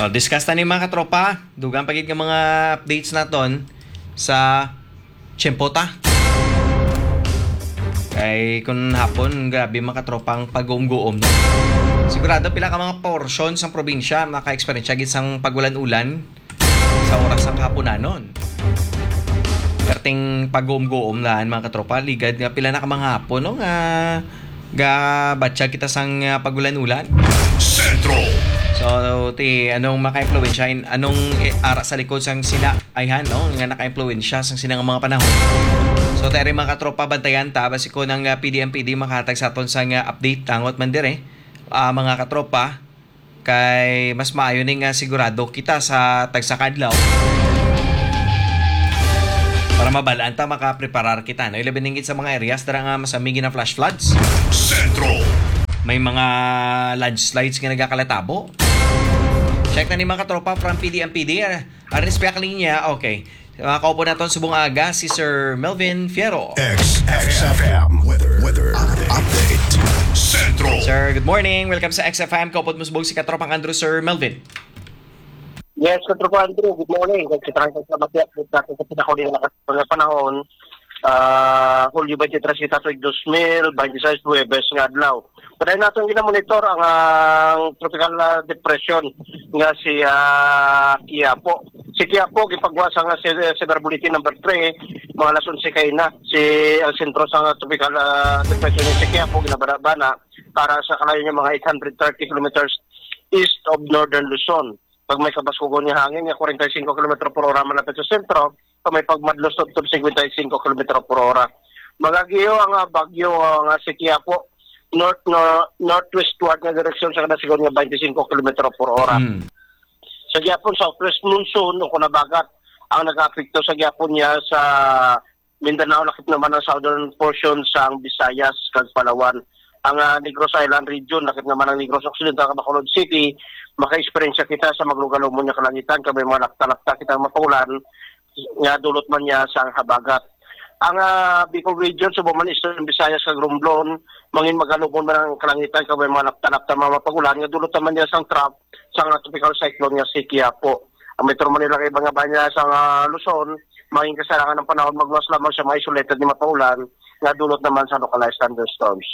Discuss na ni mga katropa. Dugang pagiging mga updates naton sa Chempota. Kay kung hapon, grabe mga katropang pag-uom-guom. No? Sigurado pila ka mga portion sa probinsya maka-experience gisang pagulan-ulan sa oras ng hapunanon. Perting pag-uom-guom laan mga katropa. Ligad nga pila na ka mga hapon no? Ga batya kita sang pagulan-ulan. Sentro. So, anong maka-influensya, anong ara sa likod sang sila ayhan, no? Nga naka-influensya sang sinang mga panahon. So, tayo mga katropa, bantayan ta, basi ko ng PDMPD makatag sa aton sang update, tangot man dire, mga katropa, kay mas maayo ning sigurado kita sa tagsakadlaw. Para mabalaan ta, makapreparar kita, no? Ilabing sa mga areas, dara nga masamigi na flash floods. Sentro. May mga landslides nga nagkakalatabo. Check na ni mga katropa from PDMPD. Respect linya. Okay. Kaupo na itong subong aga si Sir Melvin Fierro. XFM Weather Update. Sentro. Sir, good morning. Welcome sa XFM. Kaupo mo subong si Katropang Andrew, Sir Melvin. Yes, Katropa Andrew. Good morning. Nagsitrangkang sa mag-update natin sa pinakuli na panahon. Hulyo 23 tuig 2026 Huwebes nga adlaw. Pero natin ginamonitor ang tropical depression nga si Quiapo. Si Quiapo gipagwasa nga si Severe Bulletin number 3 mga alas 11 kay na si ang sentro sa tropical depression si Quiapo ginabana para sa kalayo niya mga 830 kilometers east of northern Luzon. Pag may kabaskugon niya hangin nga 45 km/h malapit sa sentro, pag may pagmadlos to 55 km/h. Magagiyo ang bagyo nga si Quiapo northwestward nga direksyon sa kanasigon nga 25 km/h. Sa gyapon southwest monsoon o kunabagat ang nag-apekto sa gyapon niya sa Mindanao, lakip naman ang southern portion sa Visayas kag Palawan. Ang Negros Island region, lakip naman ang Negros Occidental, Bacolod City, maka-experience kita sa maglugalumon niya kalangitan, kami mga lakta-lakta kita mapulan, nga dulot man niya sa habagat. Ang Bicol region, Subuman, Eastern Visayas, kag Romblon, mangin magalumon man ang kalangitan, kami mga lakta-lakta mga mapagulan, nga dulot naman niya sang trap, sang tropical cyclone nga si Quiapo. Ang Metro Manila kay ibang banya sa Luzon, mangin kasalangan ng panahon magwas lamang sa mga isolated ni mapaulan, nga dulot naman sa localized thunderstorms.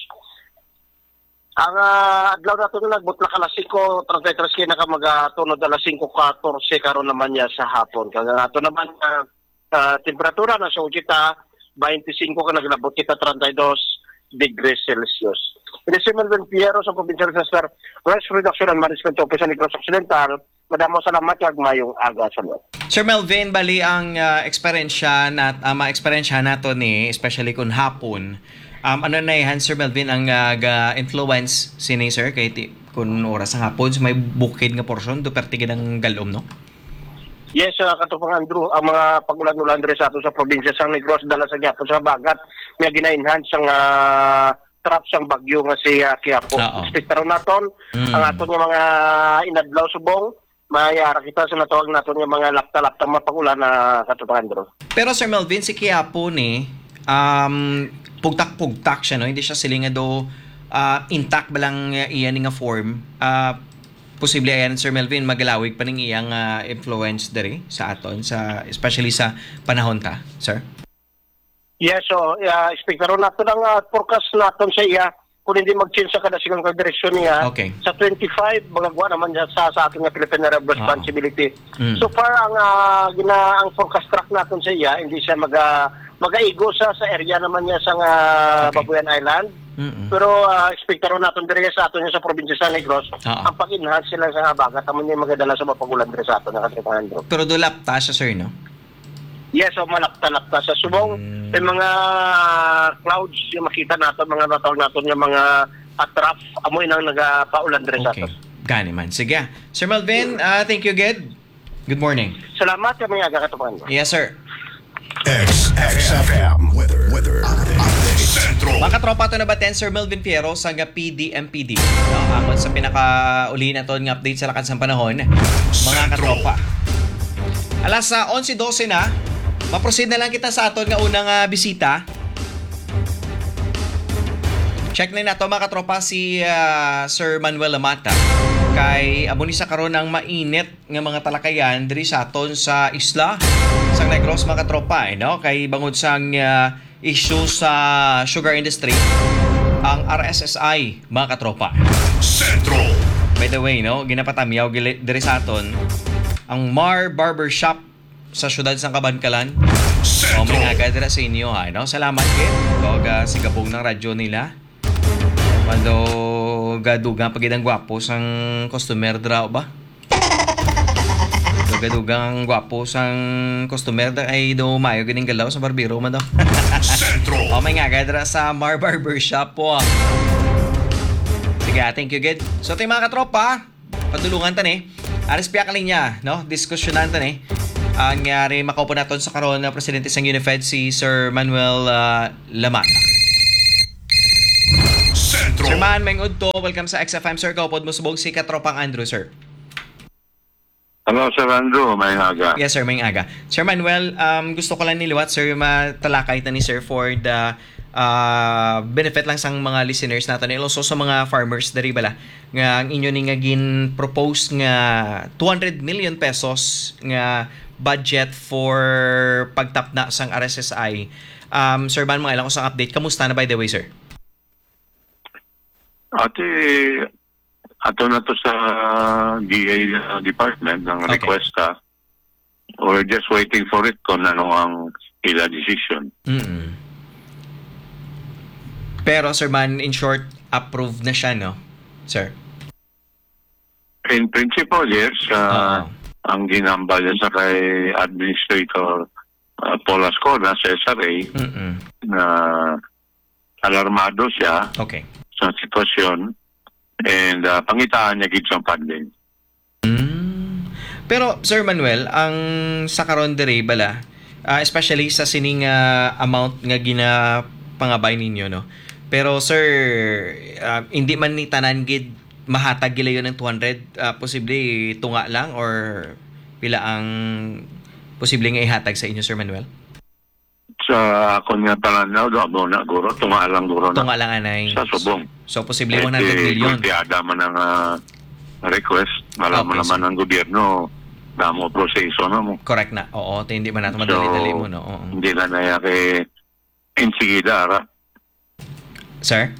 Ang adlaw nato na nagbutla ka alas 5:33 kay nakamatunod alas 5:14 karon naman niya sa hapon. Kaya nato naman temperatura na sa Ujita 25 ka naglabot kita 32 degrees Celsius. Ini si Melvin Fierro sa Provincial Disaster Risk Reduction and Management Office sa Negros Occidental. Madamo salamat kag mayong aga sa lot. Sir Melvin, bali ang experience nato ni especially kung hapon. Ano na yan, Sir Melvin, ang influence sini, sir, kay kung oras ng hapon, may bukid nga portion, do pertigid ang galom, no? Yes, Katupang Andrew, ang mga pagulan-ulan rin sa ato sa probinsya sa Negros, dala sa Quiapo sa bagat, may gina-enhance ang trap sang bagyo nga si Quiapo. Expectaron naton, ang ato nga mga inadlaw subong, mayara kita sa natawag naton nga mga lapta-lapta mapagulan na Katupang Andrew. Pero Sir Melvin, si Quiapo ni, pugtak-pugtak siya, no? Hindi siya silingado intact ba lang iyan nga form. Posible ayan, Sir Melvin, magalawig pa ning iyang influence dari sa aton, especially sa panahon ta, sir? Yes, so, expectaron natin ang forecast natin sa iya kung hindi mag-change sa kadasigang direksyon niya. Okay. Sa 25, magagawa naman niya sa ating Philippine Area of Responsibility. So far, ang forecast track natin sa iya, hindi siya mag-aigo sa area naman niya sa Babuyan Island. Pero expectaron natin dire sa ato niya sa probinsya sa Negros, ang pag-enhance sila sa bagat, naman niya magadala sa mapagulan dire sa ato na Katupang Andrew. Pero dulapta siya, sir, no? Yes, so malakta-lakta sa subong. May mga clouds yung makita natin, mga natawag natin yung mga atrap, amoy nang nagpaulan dire sa ato. Gani man. Sige. Sir Melvin, thank you, Good morning. Salamat kami aga Katupang Andrew. Yes, sir. XFM Weather Update. Sentro. Mga katropa, ito na ba Sir Melvin Fierro sa PDMPD? Amon sa pinaka-uli na ito ng update sa lakas ng panahon. Mga katropa. Alas 11:12 na. Maproceed na lang kita sa aton nga unang bisita. Check na nato mga katropa si Sir Manuel Amata. kay amo ni sa karon ang mainit nga mga talakayan diri sa aton sa isla sa Negros mga katropa no kay bangod sang issue sa sugar industry ang RSSI mga katropa. Sentro. By the way no ginapatamiyaw diri sa aton ang Mar Barbershop sa syudad sang Kabankalan. O may aga dira sa inyo ha no. Salamat kid og sigabong ng radyo nila. Mando gadugang pagidang gwapo sang customer dra ba? Gadugang gwapo sang customer da ay do mayo gining galaw sa barbero man daw. Sentro. O may nga gadra sa Mar Barbershop po. Sige, thank you good. So tayo mga katropa, padulungan tan aris piya ka linya, no? Diskusyonan tan ang ngari makaupo naton sa karon na presidente sang Unifed si Sir Manuel Lamat. Sentro. Sir Man, mayong udto, welcome sa XFM Sir. Kaupod mo subog si Katropang Andrew, sir. Hello, Sir Andrew. May haga. Yes, sir, mayong aga. Sir Manuel, gusto ko lang niliwat, sir, matalakay na ni sir for the benefit lang sang mga listeners natin and also sa mga farmers dari bala nga ang inyo ni nga gin-propose nga 200 million pesos nga budget for pagtapna sang RSSI. Sir Man, mga ilang ko sang update. Kamusta na by the way, sir? Ate, ato na to sa DA department ng Okay. requesta. We're just waiting for it kung ano ang ila decision. Mm-mm. Pero Sir Man, in short, approved na siya, no? Sir? In principle, yes. Oo. Ang ginambal yan sa kay Administrator Paul Ascona sa SRA Mm-mm. na alarmado siya Okay. sa sitwasyon and pangitaan niya gid sa funding. Pero Sir Manuel, ang sa karon diri bala, especially sa sining amount nga ginapangabay ninyo, no? Pero sir, hindi man ni tanan gid mahatag gila yun ng 200, posible tunga lang or pila ang posible nga ihatag sa inyo, Sir Manuel? Sa akon nga talanaw, do na guro, tunga lang guro na. Tunga lang anay. Sa subong. So posible 100 million. Kultiada man ang request. Malaman Okay, naman sir. ng gobyerno, damo proseso na mo. Correct na. Oo, hindi man nato So, madali-dali mo, no? Oo. hindi na naya kay insigida, ara. Sir?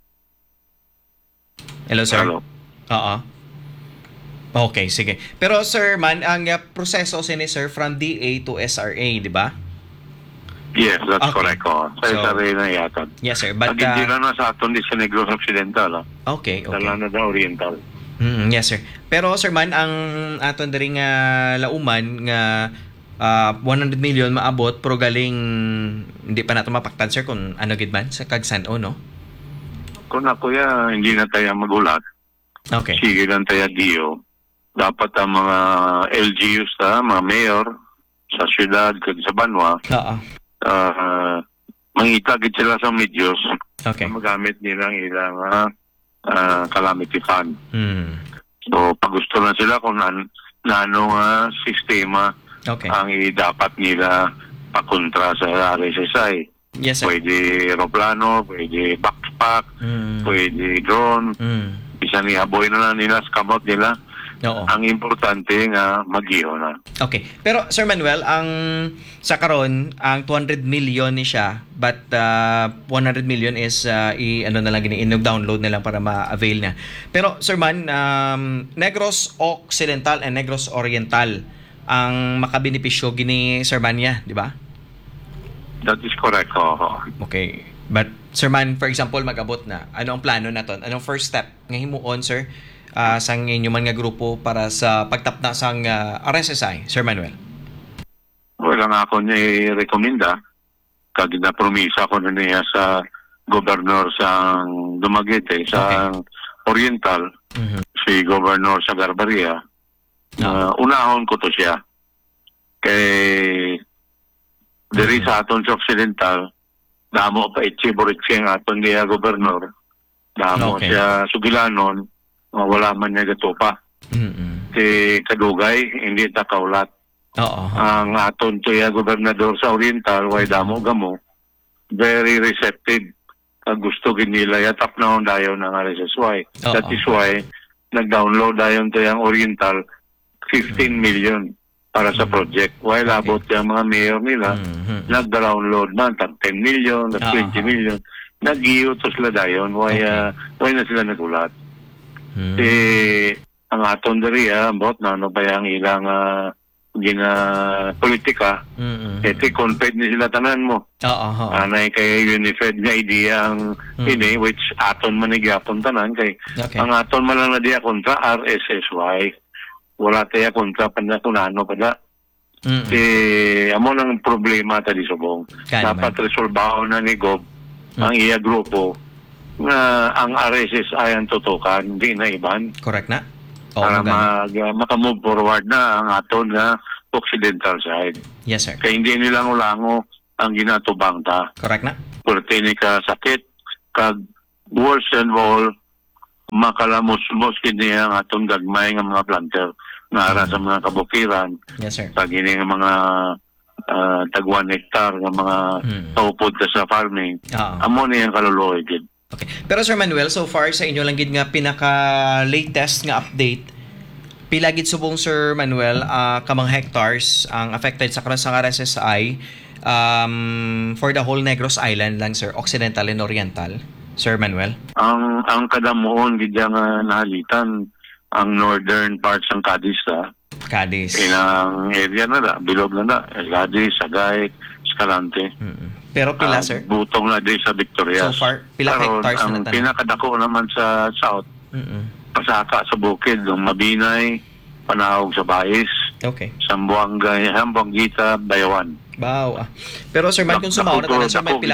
Hello, sir? Hello. Oo. Okay, sige. Pero sir man, ang proseso sini sir from DA to SRA, di ba? Yes, that's Okay. correct. Oh. Sa So, SRA na yatag. Yes, sir. But, Hindi na na sa aton di sa Negros Occidental. okay, okay. Dala na Oriental. Yes, sir. Pero sir man, ang aton diri nga lauman nga 100 million maabot pero galing hindi pa nato mapaktan sir kung ano gid man sa Kagsan-o, no? Kung ako ya, hindi na tayo magulat. Okay. Sige lang tayo diyo. Dapat ang mga LGUs mga mayor sa syudad kag sa Banwa, Oo. mangitagid sila sa medios Okay. na magamit nila ang ilang calamity fund. Hmm. So, pag gusto na sila kung anong sistema Okay. ang dapat nila pakontra sa RSSI. Yes, sir. Pwede aeroplano, pwede backpack, Hmm. pwede drone. Hmm. Isa nihaboy na lang nila, scamot nila. Oo. Ang importante nga mag-iyo na. Okay. Pero Sir Manuel, ang sa karon ang 200 million ni siya, but 100 million is ano na lang gini download na lang para ma-avail na. Pero Sir Man, Negros Occidental and Negros Oriental ang makabenepisyo gini Sir Man niya, di ba? That is correct. Oo. Okay. But Sir Man, for example, mag-abot na. Ano ang plano naton? Anong first step nga himuon, sir? Sang inyo man nga grupo para sa pagtapna sang RSSI, Sir Manuel? Wala nga ako niya i-recommenda. Kag na promisa ko na niya sa gobernador sa Dumaguete, sa Oriental, Mhm. si gobernador sa Garbaria. Unahon ko to siya. Kay diri sa aton sa Occidental, damo pa itchiboritsi ang aton niya gobernador. Damo Okay. siya sugilanon, wala man niya gatupa. Mm-mm. Si Kadugay, hindi takaulat. Oo. Ang aton tuya gobernador sa Oriental, way damo gamo, very receptive. Gusto gid nila yatap na dayon ng RSSY. Oo. That is why nag-download dayon to yung Oriental 15 million para sa project. While abot yung mga mayor nila, nag-download man, tag 10 million, tag 20 million. Nag-iyo to sila dayon. Why na sila nagulat? Ang aton diri, about na ano ba yung ilang politika, confed ni sila tanan mo. Anay kay Unifed nga idea ang ini, which aton manigyapon tanan, kay ang aton man lang na diya kontra RSSY. Wala tayo kontra panatunano pa na. Amo nang problema ta di subong. Dapat resolbaho na ni Gob ang iya grupo nga ang RSSI ang tutukan, hindi na iban. Correct na. Para makamove forward na ang aton nga occidental side. Yes, sir. Kaya hindi nilang ulango ang ginatubang ta. Correct na. Purti ka sakit, kag worse and all, makalamos-mos kini ang atong gagmay nga mga planter nga ara sa mga kabukiran. Yes, sir. Pag ini nga mga tag 1 hectare nga mga taupod sa farming. Amo ni ang kaluluoy gid. Okay. Pero Sir Manuel, so far sa inyo lang gid nga pinaka-latest nga update, pila gid subong Sir Manuel kamang hectares ang affected sa karon sa RSSI for the whole Negros Island lang, sir, Occidental and Oriental, Sir Manuel? Ang kadamuon gid nga nahalitan ang northern parts ng Cadiz Cadiz. Inang area na bilog na Cadiz, Sagay, Escalante. Pero pila, sir? Butong na din sa Victorias. So far, pila hectares na ang pinakadako naman sa south, Pasaka sa bukid, Mabinay, Panahog sa Bais, Sambuanga, Hambuangita, Bayawan. Wow. Pero Sir Man, kung sumaw na tanan, Sir Man, pila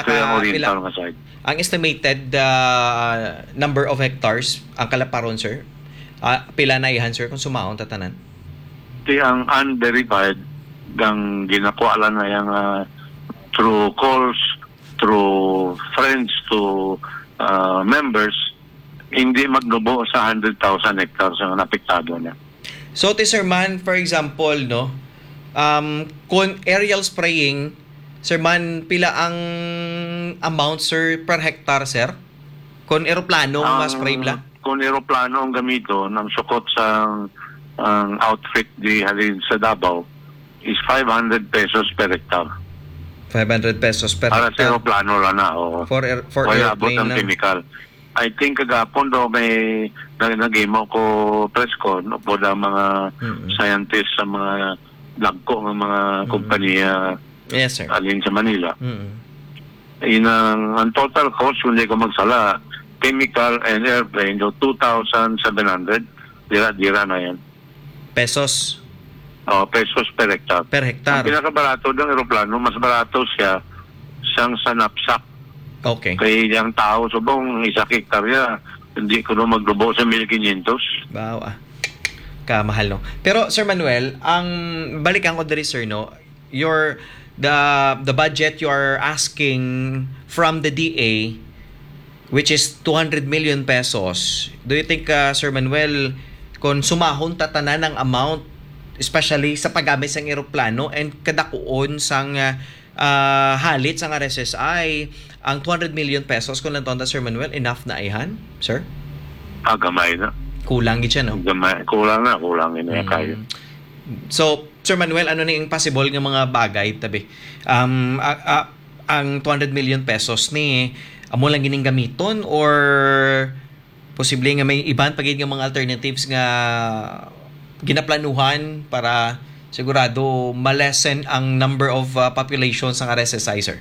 ang estimated number of hectares ang kalaparon, sir? Pila na ihan, sir, kung sumaw na tanan? Ang unverified gang ginakuha lang na yung through calls, through friends, to members, hindi magnubo sa 100,000 hectares ang napiktado niya. So, Sir Man, for example, no, kung aerial spraying, Sir Man, pila ang amount, sir, per hectare, sir? Kung aeroplano spray bla? Kung aeroplano ang gamito ng sukot sa outfit di halin sa Davao is 500 pesos per hectare. 500 pesos per para hectare? Para sa aeroplano lang na. For airplane ang chemical. I think kagapon daw may nag-imo ko press con po da mga scientists sa mga lagko ng mga kompanya. Yes, sir. Alin sa Manila. Ang total cost, hindi ko magsala, chemical and airplane, 2,700. Dira na yan. Pesos? Pesos per hectare. Per hectare. Ang pinakabarato ng aeroplano, mas barato siya siyang sa knapsack. Okay. Kaya yung tao, subong isa hektarya, hindi ko na maglubo sa 1,500. Wow, kamahal, no? Pero, Sir Manuel, balikan ko diri, sir, no? The budget you are asking from the DA, which is 200 million pesos, do you think, Sir Manuel, kung sumahon tatanan ng amount, especially sa paggamit sa eroplano and kadakuon sang halit sang RSSI, ang 200 million pesos kung lanton Sir Manuel, enough na ihan, sir? Gamay na. Kulang gid siya, no? Kulang na kayo. So, Sir Manuel, ano ning possible nga mga bagay tabi? Ang 200 million pesos ni amo lang gining gamiton or posible nga may iban pagid nga mga alternatives nga ginaplanuhan para sigurado malesen ang number of population sa RSSI, sir?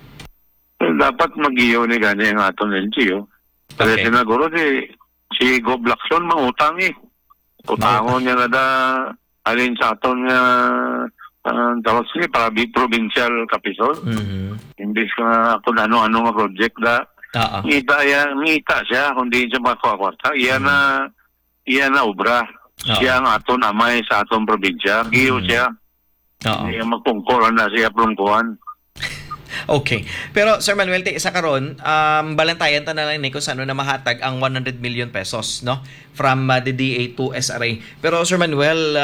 Dapat mag-iyo ni gani ang aton LGU. Kasi sinaguro si Gob Lacson mangutang utangon niya na da alin sa aton nga tawag siya para provincial capital. Imbis ka kung ano-ano nga project ngita siya kundi siya makakwarta. Iyan na obra. Siya ang aton amay sa aton probinsya. Giyo siya. Iya magpungkol na siya plungkuhan. Okay. Pero Sir Manuel, isa karon, balantayan ta na lang ni kung saan na mahatag ang 100 million pesos, no? From the DA to SRA. Pero Sir Manuel,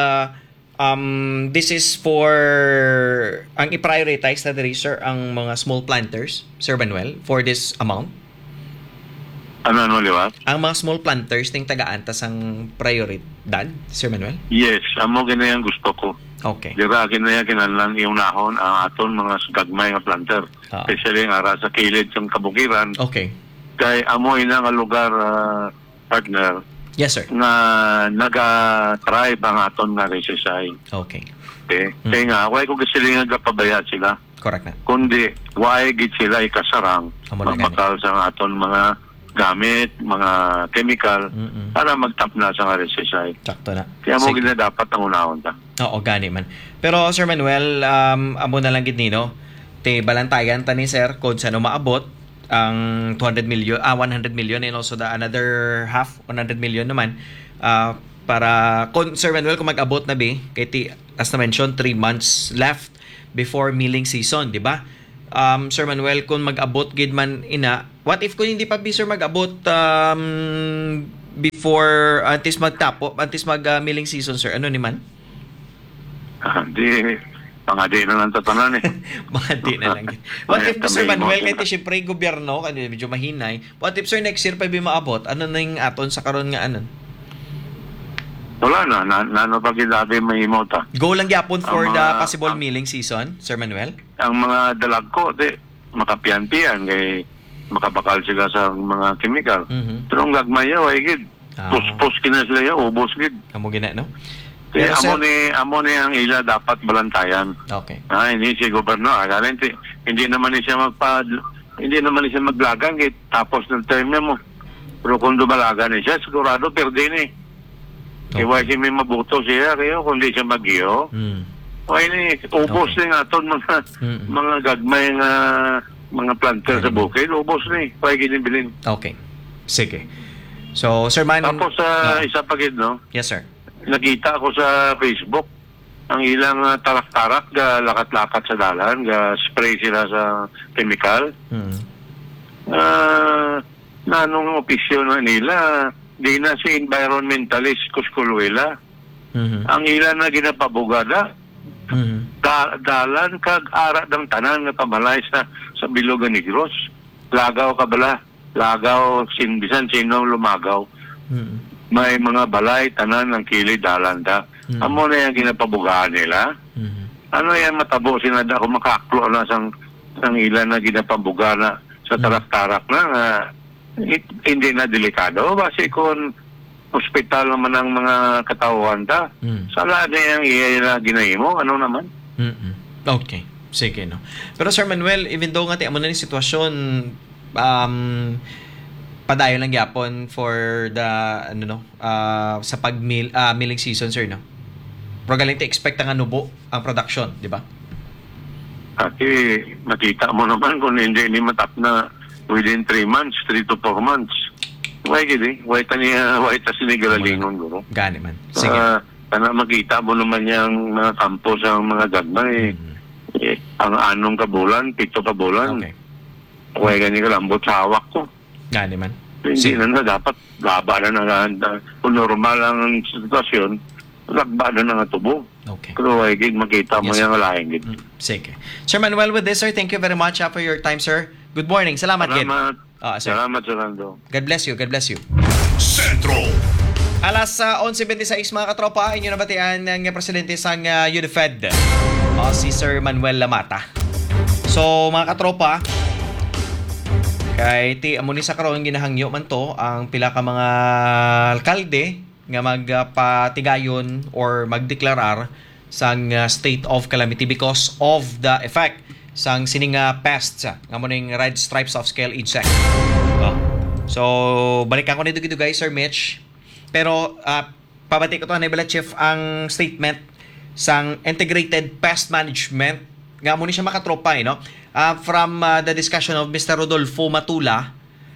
this is for ang i-prioritize na diri, sir, ang mga small planters, Sir Manuel, for this amount? Ano liwat? Ang mga small planters ting taga-antas ang prioridad, Sir Manuel? Yes, amo ganyan gusto ko. Okay. Dira kinaya kinahanglan iunahon ang aton mga gagmay nga planter. Ah. Especially ang ara sa kilid sa kabukiran. Okay. Kay amo ina nga lugar partner Yes, sir. nga naga-thrive ang aton nga resisay. Okay. Okay? Kaya nga, why ko gasilingan kapabaya sila? Correct na. Kundi, why gid sila ikasarang Amo na magpakal sa aton mga gamit, mga chemical, Mm-mm. para magtap na sa nga resisay. Sakto na. Kaya mo Sige. gina dapat ang unahon ta. Oo, gani man. Pero Sir Manuel, amo na lang gid nino. Te balantayan ta ni sir kung sano maabot ang 100 million and also the another half 100 million naman para kung Sir Manuel kung mag-abot na kay as na mention 3 months left before milling season, di ba? Sir Manuel, kung mag-abot gid man ina, what if kung hindi pa sir mag-abot before antes mag milling season, sir, ano ni man? Di, pangadi na lang tatanan eh. Mga di na lang. What if Sir Manuel, kahit siyempre gobyerno, medyo mahinay, what if sir next year pa maabot? Ano na yung aton sa karon nga anon? Wala na pa gidabi may imota. Go lang gyapon for Ang the mga- possible milling season, Sir Manuel? Ang mga dalag ko, di, makapian-pian, kay makabakal sila sa mga chemical. Mhm. Pero ang gagmay yaw, ay gid. Ah. Puspos kina sila yaw, ubos gid. Amo gina, no? Kaya Pero, amo ni ang ila dapat balantayan. Okay. Hindi si gobernador. Akala hindi naman ni siya maglagan kay tapos ng term niya mo. Pero kung dumalagan ni siya, sigurado perde ni. Kaya Okay. si may mabuto siya, kaya kung di siya mag-iyo, Mm. why ni, ubos Okay. ni nga aton Mm-mm. mga gagmay nga mga planter sa Okay. bukid, ubos ni. Why ginibilin. Okay. Sige. So, Sir Man... Tapos sa isa pagid, no? Yes, sir. Nakita ko sa Facebook ang ilang tarak-tarak ga lakat-lakat sa dalan, ga spray sila sa chemical. Mm. Na nung opisyo na nila, di na si environmentalist Kuskulwela. Mhm. Ang ilan na ginapabugada, Mhm. dalan kag ara ng tanan nga pamalay sa Bilog Negros. Lagaw ka bala, lagaw bisan sino lumagaw. Mhm. May mga balay tanan ng kilid dalan ta. Mm. Amo na yung ginapabugaan nila. Mhm. Ano yan matabo sinada ako makaklo na sang ilan na ginapabuga na sa tarak-tarak na nga hindi na delikado. Basi kung ospital naman ang mga katawan ta, Mm. sala na yung iya na ginahimo, ano naman? Mm-mm. Okay. Sige, no. Pero Sir Manuel, even though nga amo na ni sitwasyon, padayon lang yapon for the sa milling season, sir, no. Pero galing expect ang anubo ang production, di ba? Kasi nakita mo naman kung hindi matap na within 3 months, 3 to 4 months. Why gini? Why ta sinigalalingon guro? Gani man. Sige. Kana makita mo naman yung mga kampo sa mga gagmay. Mhm. Ang anong kabulan, 7 kabulan. Okay. Kaya ganyan kalambot sa hawak ko. Gani man. Hindi na dapat laba na kung normal ang sitwasyon, lagba na nga tubo. Okay. Pero ay gig makita mo Yes, yung laing gid. Sige. Sir Manuel, with this, sir, thank you very much for your time, sir. Good morning. Salamat, Gid. Salamat. Sir. Salamat, Rolando. God bless you. God bless you. Sentro. Alas 11:26 mga katropa, inyo nabatian ng presidente sang UNIFED, si Sir Manuel Lamata. So mga katropa, kay amo ni sa karon ginahangyo man to ang pila ka mga alkalde nga magpatigayon or magdeklarar sang state of calamity because of the effect sang sining pests nga mo ning red stripes of scale insect. So balikan ko nito gito guys, Sir Mitch. Pero pabati ko to na Chief ang statement sang integrated pest management nga mo ni siya makatropa no. From the discussion of Mr. Rodolfo Matula,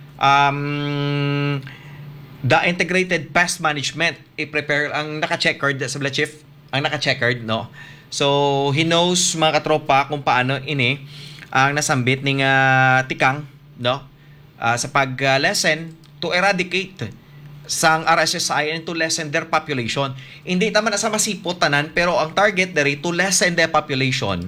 the integrated pest management i-prepare ang naka-checkered sa Chief, ang naka-checkered no. So he knows mga katropa kung paano ini ang nasambit ning tikang no sa pag-lessen to eradicate sang RSSI and to lessen their population. Hindi naman sa masipot tanan pero ang target dere to lessen their population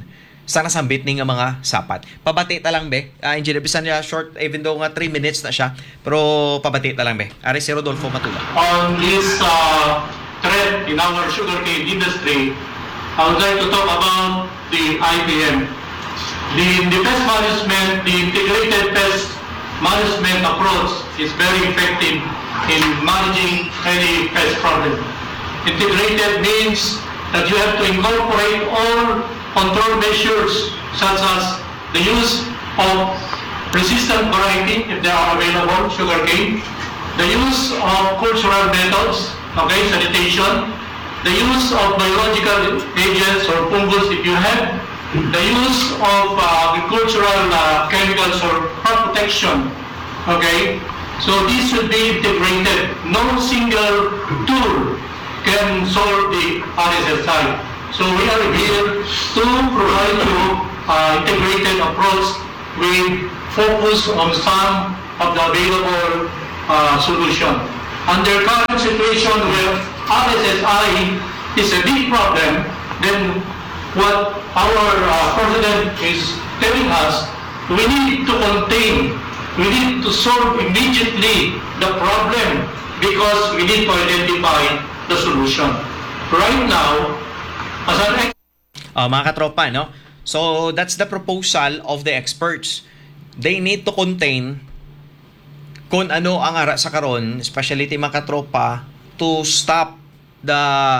sa nasambit ni nga mga sapat. Pabati ta lang be. Engineer bisan niya short even though nga 3 minutes na siya, pero pabati ta lang be. Ari si Rodolfo Matula. On this threat in our sugarcane industry, I would like to talk about the IPM. The pest management, the integrated pest management approach is very effective in managing any pest problem. Integrated means that you have to incorporate all control measures such as the use of resistant variety if they are available, sugarcane, the use of cultural methods, okay, sanitation, the use of biological agents or fungus if you have, the use of agricultural chemicals or crop protection, okay. So this should be integrated. No single tool can solve the RSSI. So we are here to provide you integrated approach with focus on some of the available solution. Under current situation where RSSI is a big problem, then what our president is telling us, we need to contain, we need to solve immediately the problem because we need to identify the solution. Right now, as an Mga katropa, no? So, that's the proposal of the experts. They need to contain kung ano ang ara sa karon, especially ti mga katropa, to stop the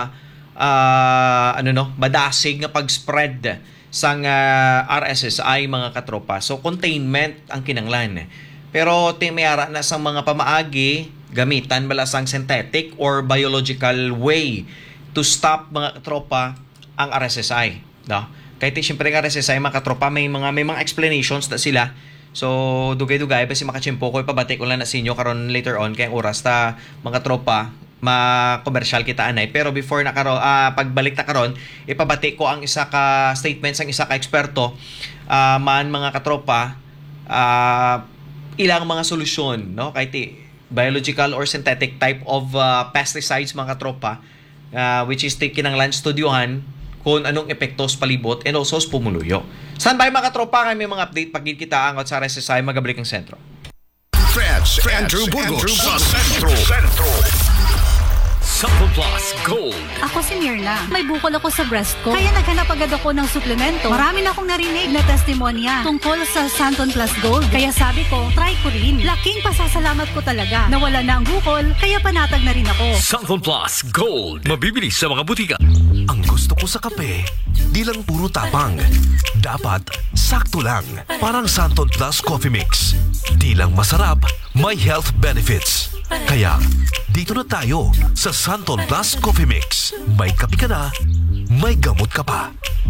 badasig nga pag-spread sang RSSI, mga katropa. So, containment ang kinanglan. Pero ti may ara na sang mga pamaagi, gamitan bala sang synthetic or biological way to stop, mga katropa, ang RSSI, no? Kahit siyempre ang RSSI, mga katropa, may mga explanations na sila. So dugay-dugay pa si makachimpo ko ipabati ko lang na sa inyo karon later on kay oras ta, mga tropa, ma-commercial kita anay. Pero before na karon, pagbalik ta karon, ipabati ko ang isa ka statements ang isa ka eksperto, mga katropa, ilang mga solusyon, no? Kahit biological or synthetic type of pesticides, mga katropa, which is kinanglan studyohan kung anong epekto sa palibot and also sa pumuluyo. Saan ba yung mga tropa? May mga update pag kita ang sa RSSI magabalik ang sentro. Freds Andrew Burgos sa Sentro. Sample Plus Gold. Ako si Mirna. May bukol ako sa breast ko. Kaya naghanap agad ako ng suplemento. Marami na akong narinig na testimonya tungkol sa Santon Plus Gold. Kaya sabi ko, try ko rin. Laking pasasalamat ko talaga. Nawala na ang bukol, kaya panatag na rin ako. Sample Plus Gold. Mabibili sa mga butika. Ang gusto ko sa kape, di lang puro tapang. Dapat sakto lang. Parang Santon Plus Coffee Mix. Di lang masarap, may health benefits. Kaya, dito na tayo sa Santon Plus Coffee Mix. May kape ka na, may gamot ka pa.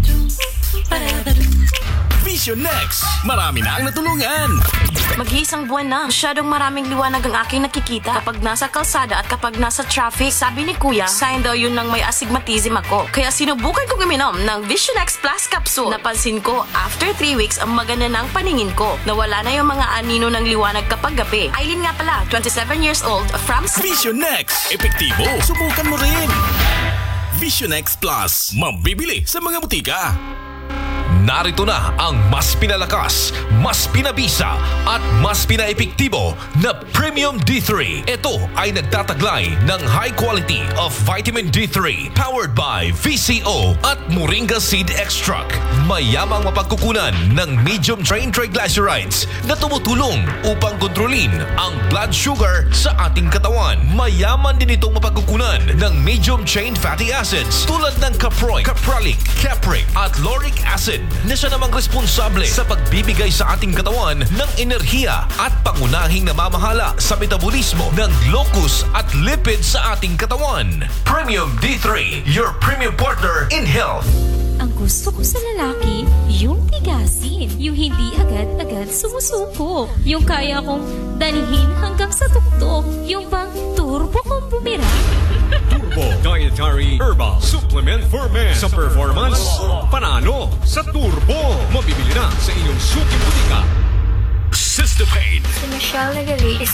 Vision Next. Marami na ang natulungan. Mag-iisang buwan na. Masyadong maraming liwanag ang aking nakikita. Kapag nasa kalsada at kapag nasa traffic, sabi ni Kuya, sign daw yun ng may astigmatism ako. Kaya sinubukan kong uminom ng Vision X Plus Capsule. Napansin ko, after 3 weeks, ang maganda ng paningin ko. Nawala na yung mga anino ng liwanag kapag gabi. Aileen nga pala, 27 years old, from Vision Next. Epektibo. Subukan mo rin. Vision X Plus. Mabibili sa mga butika. Narito na ang mas pinalakas, mas pinabisa at mas pinaepektibo na Premium D3. Ito ay nagtataglay ng high quality of vitamin D3 powered by VCO at Moringa Seed Extract. Mayamang mapagkukunan ng medium chain triglycerides na tumutulong upang kontrolin ang blood sugar sa ating katawan. Mayaman din itong mapagkukunan ng medium chain fatty acids tulad ng caproic, capralic, capric at lauric acid na siya namang responsable sa pagbibigay sa ating katawan ng enerhiya at pangunahing namamahala sa metabolismo ng glucose at lipid sa ating katawan. Premium D3, your premium partner in health. Ang gusto ko sa lalaki, yung tigasin. Yung hindi agad-agad sumusuko. Yung kaya kong dalhin hanggang sa tuktok. Yung bang turbo kong bumira. Turbo Dietary Herbal Supplement for Men. Sa performance, panalo sa turbo. Mabibili na sa inyong suking butika. System Pain. Si Michelle Legalie is